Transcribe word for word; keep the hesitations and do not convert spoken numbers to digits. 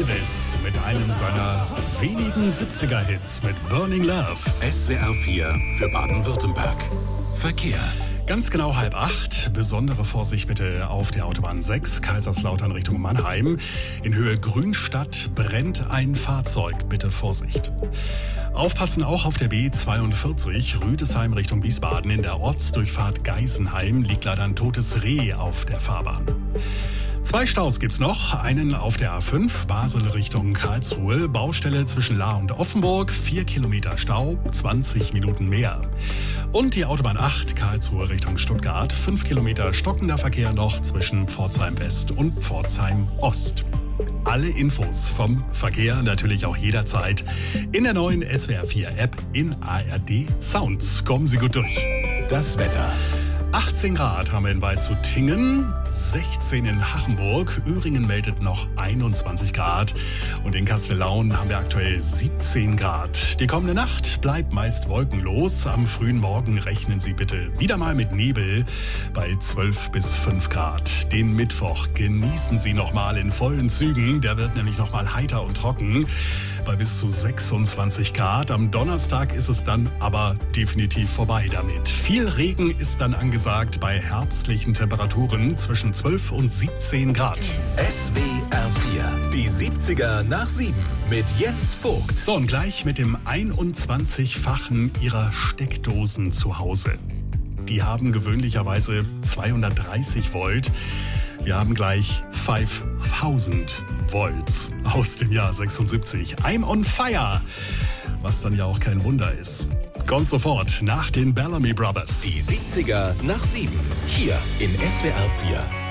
Elvis mit einem seiner wenigen siebziger-Hits mit Burning Love. S W R vier für Baden-Württemberg. Verkehr. Ganz genau halb acht. Besondere Vorsicht bitte auf der Autobahn sechs, Kaiserslautern Richtung Mannheim. In Höhe Grünstadt brennt ein Fahrzeug. Bitte Vorsicht. Aufpassen auch auf der B zweiundvierzig, Rüdesheim Richtung Wiesbaden. In der Ortsdurchfahrt Geisenheim liegt leider ein totes Reh auf der Fahrbahn. Zwei Staus gibt's noch. Einen auf der A fünf, Basel Richtung Karlsruhe. Baustelle zwischen Lahr und Offenburg. Vier Kilometer Stau, zwanzig Minuten mehr. Und die Autobahn acht, Karlsruhe Richtung Stuttgart. Fünf Kilometer stockender Verkehr noch zwischen Pforzheim West und Pforzheim Ost. Alle Infos vom Verkehr natürlich auch jederzeit in der neuen S W R vier App in A R D Sounds. Kommen Sie gut durch. Das Wetter. achtzehn Grad haben wir in Waldshutingen, sechzehn in Hachenburg, Öhringen meldet noch einundzwanzig Grad und in Kastellaun haben wir aktuell siebzehn Grad. Die kommende Nacht bleibt meist wolkenlos. Am frühen Morgen rechnen Sie bitte wieder mal mit Nebel bei zwölf bis fünf Grad. Den Mittwoch genießen Sie nochmal in vollen Zügen. Der wird nämlich nochmal heiter und trocken bei bis zu sechsundzwanzig Grad. Am Donnerstag ist es dann aber definitiv vorbei damit. Viel Regen ist dann angesagt bei herbstlichen Temperaturen zwischen zwölf und siebzehn Grad. S W R vier, die siebziger nach sieben mit Jens Vogt. So, und gleich mit dem einundzwanzigfachen Ihrer Steckdosen zu Hause. Die haben gewöhnlicherweise zweihundertdreißig Volt. Wir haben gleich fünftausend Volts aus dem Jahr sechsundsiebzig. I'm on fire! Was dann ja auch kein Wunder ist. Kommt sofort nach den Bellamy Brothers. Die siebziger nach sieben. Hier in S W R vier.